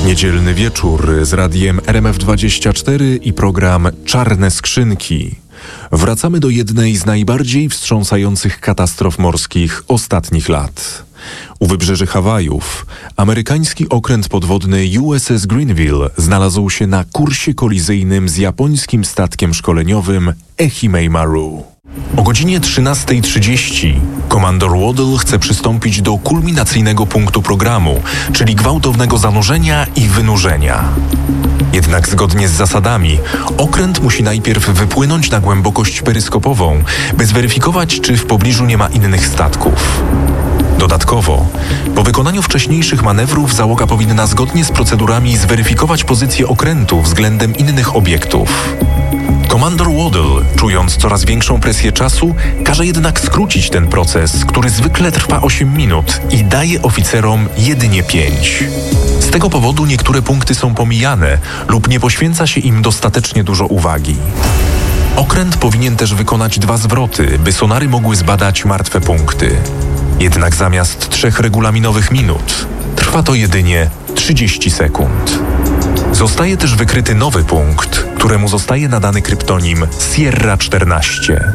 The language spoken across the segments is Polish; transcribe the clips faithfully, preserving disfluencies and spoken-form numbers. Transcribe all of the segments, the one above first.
Niedzielny wieczór z radiem R M F dwadzieścia cztery i program Czarne Skrzynki. Wracamy do jednej z najbardziej wstrząsających katastrof morskich ostatnich lat. U wybrzeży Hawajów amerykański okręt podwodny U S S Greenville znalazł się na kursie kolizyjnym z japońskim statkiem szkoleniowym Ehime Maru. O godzinie trzynasta trzydzieści komandor Waddell chce przystąpić do kulminacyjnego punktu programu, czyli gwałtownego zanurzenia i wynurzenia. Jednak zgodnie z zasadami okręt musi najpierw wypłynąć na głębokość peryskopową, by zweryfikować, czy w pobliżu nie ma innych statków. Dodatkowo, po wykonaniu wcześniejszych manewrów załoga powinna zgodnie z procedurami zweryfikować pozycję okrętu względem innych obiektów. Komandor Waddell, czując coraz większą presję czasu, każe jednak skrócić ten proces, który zwykle trwa osiem minut i daje oficerom jedynie pięć. Z tego powodu niektóre punkty są pomijane lub nie poświęca się im dostatecznie dużo uwagi. Okręt powinien też wykonać dwa zwroty, by sonary mogły zbadać martwe punkty. Jednak zamiast trzech regulaminowych minut trwa to jedynie trzydzieści sekund. Zostaje też wykryty nowy punkt, któremu zostaje nadany kryptonim Sierra czternaście.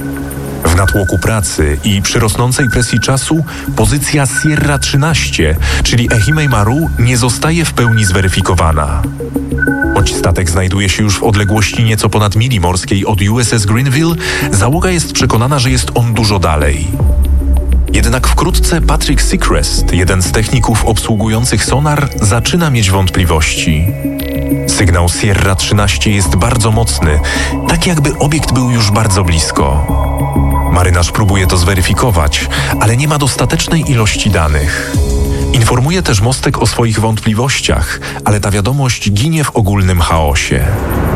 W natłoku pracy i przy rosnącej presji czasu pozycja Sierra trzynaście, czyli Ehime Maru, nie zostaje w pełni zweryfikowana. Choć statek znajduje się już w odległości nieco ponad mili morskiej od U S S Greenville, załoga jest przekonana, że jest on dużo dalej. Jednak wkrótce Patrick Seacrest, jeden z techników obsługujących sonar, zaczyna mieć wątpliwości. Sygnał Sierra trzynaście jest bardzo mocny, tak jakby obiekt był już bardzo blisko. Marynarz próbuje to zweryfikować, ale nie ma dostatecznej ilości danych. Informuje też mostek o swoich wątpliwościach, ale ta wiadomość ginie w ogólnym chaosie.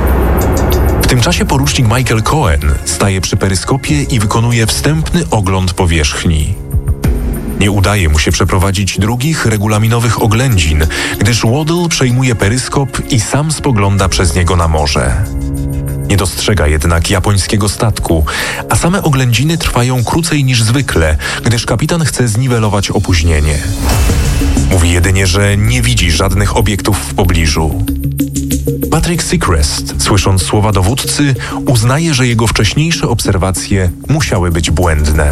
W tym czasie porucznik Michael Cohen staje przy peryskopie i wykonuje wstępny ogląd powierzchni. Nie udaje mu się przeprowadzić drugich regulaminowych oględzin, gdyż Waddell przejmuje peryskop i sam spogląda przez niego na morze. Nie dostrzega jednak japońskiego statku, a same oględziny trwają krócej niż zwykle, gdyż kapitan chce zniwelować opóźnienie. Mówi jedynie, że nie widzi żadnych obiektów w pobliżu. Patrick Seacrest, słysząc słowa dowódcy, uznaje, że jego wcześniejsze obserwacje musiały być błędne.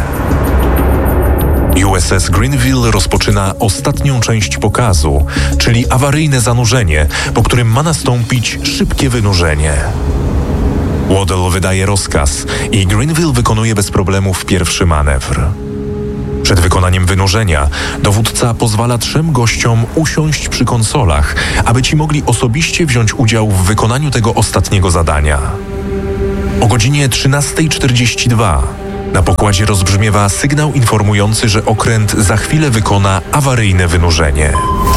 U S S Greenville rozpoczyna ostatnią część pokazu, czyli awaryjne zanurzenie, po którym ma nastąpić szybkie wynurzenie. Waddell wydaje rozkaz i Greenville wykonuje bez problemów pierwszy manewr. Przed wykonaniem wynurzenia dowódca pozwala trzem gościom usiąść przy konsolach, aby ci mogli osobiście wziąć udział w wykonaniu tego ostatniego zadania. O godzinie trzynasta czterdzieści dwa na pokładzie rozbrzmiewa sygnał informujący, że okręt za chwilę wykona awaryjne wynurzenie.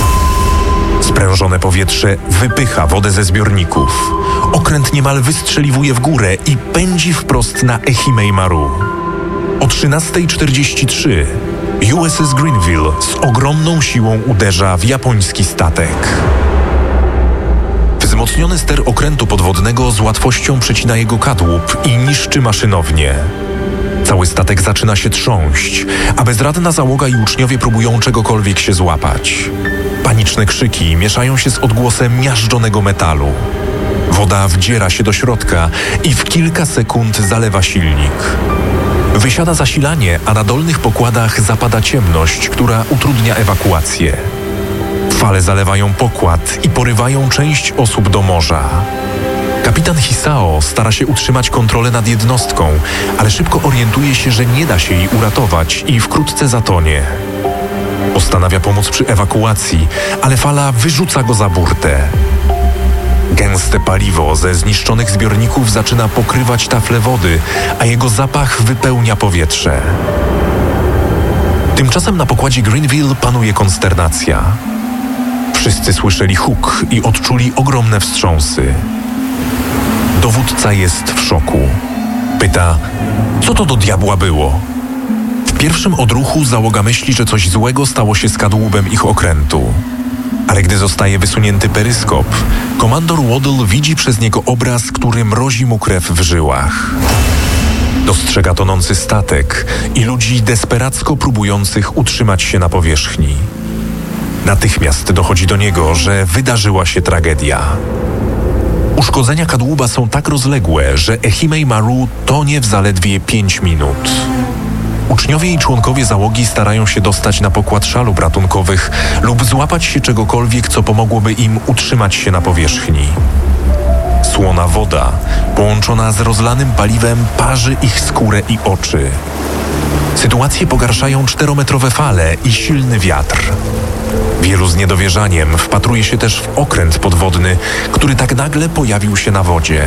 Sprężone powietrze wypycha wodę ze zbiorników. Okręt niemal wystrzeliwuje w górę i pędzi wprost na Ehime Maru. O trzynasta czterdzieści trzy U S S Greenville z ogromną siłą uderza w japoński statek. Wzmocniony ster okrętu podwodnego z łatwością przecina jego kadłub i niszczy maszynownię. Cały statek zaczyna się trząść, a bezradna załoga i uczniowie próbują czegokolwiek się złapać. Paniczne krzyki mieszają się z odgłosem miażdżonego metalu. Woda wdziera się do środka i w kilka sekund zalewa silnik. Wysiada zasilanie, a na dolnych pokładach zapada ciemność, która utrudnia ewakuację. Fale zalewają pokład i porywają część osób do morza. Kapitan Hisao stara się utrzymać kontrolę nad jednostką, ale szybko orientuje się, że nie da się jej uratować i wkrótce zatonie. Postanawia pomóc przy ewakuacji, ale fala wyrzuca go za burtę. Gęste paliwo ze zniszczonych zbiorników zaczyna pokrywać tafle wody, a jego zapach wypełnia powietrze. Tymczasem na pokładzie Greenville panuje konsternacja. Wszyscy słyszeli huk i odczuli ogromne wstrząsy. Dowódca jest w szoku. Pyta, co to do diabła było? W pierwszym odruchu załoga myśli, że coś złego stało się z kadłubem ich okrętu. Ale gdy zostaje wysunięty peryskop, komandor Waddell widzi przez niego obraz, który mrozi mu krew w żyłach. Dostrzega tonący statek i ludzi desperacko próbujących utrzymać się na powierzchni. Natychmiast dochodzi do niego, że wydarzyła się tragedia. Uszkodzenia kadłuba są tak rozległe, że Ehimej Maru tonie w zaledwie pięć minut. Uczniowie i członkowie załogi starają się dostać na pokład szalub ratunkowych lub złapać się czegokolwiek, co pomogłoby im utrzymać się na powierzchni. Słona woda, połączona z rozlanym paliwem, parzy ich skórę i oczy. Sytuację pogarszają czterometrowe fale i silny wiatr. Wielu z niedowierzaniem wpatruje się też w okręt podwodny, który tak nagle pojawił się na wodzie.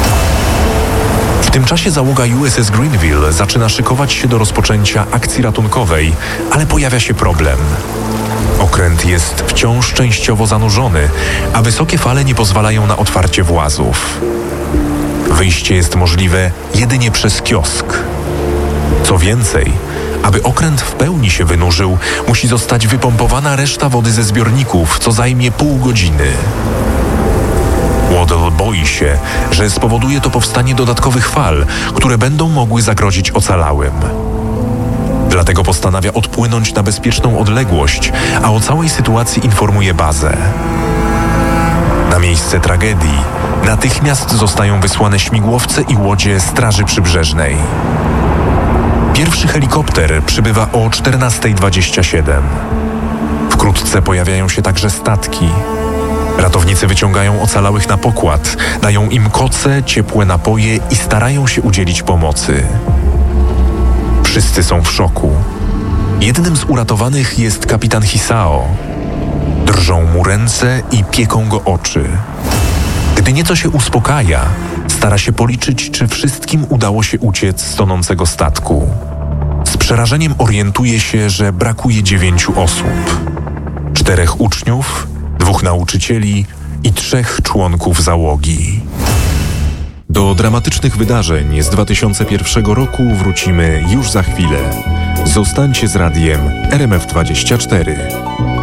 W tym czasie załoga U S S Greenville zaczyna szykować się do rozpoczęcia akcji ratunkowej, ale pojawia się problem. Okręt jest wciąż częściowo zanurzony, a wysokie fale nie pozwalają na otwarcie włazów. Wyjście jest możliwe jedynie przez kiosk. Co więcej, aby okręt w pełni się wynurzył, musi zostać wypompowana reszta wody ze zbiorników, co zajmie pół godziny. Waddell boi się, że spowoduje to powstanie dodatkowych fal, które będą mogły zagrozić ocalałym. Dlatego postanawia odpłynąć na bezpieczną odległość, a o całej sytuacji informuje bazę. Na miejsce tragedii natychmiast zostają wysłane śmigłowce i łodzie Straży Przybrzeżnej. Pierwszy helikopter przybywa o czternasta dwadzieścia siedem. Wkrótce pojawiają się także statki. Ratownicy wyciągają ocalałych na pokład, dają im koce, ciepłe napoje i starają się udzielić pomocy. Wszyscy są w szoku. Jednym z uratowanych jest kapitan Hisao. Drżą mu ręce i pieką go oczy. Gdy nieco się uspokaja, stara się policzyć, czy wszystkim udało się uciec z tonącego statku. Z przerażeniem orientuje się, że brakuje dziewięciu osób. Czterech uczniów, dwóch nauczycieli i trzech członków załogi. Do dramatycznych wydarzeń z dwa tysiące pierwszego roku wrócimy już za chwilę. Zostańcie z radiem R M F dwadzieścia cztery.